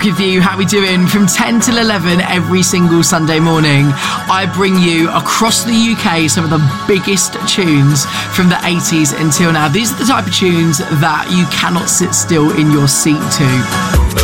With you, how we doing? From 10 till 11 every single Sunday morning, I bring you across the UK some of the biggest tunes from the 80s until now. These are the type of tunes that you cannot sit still in your seat to.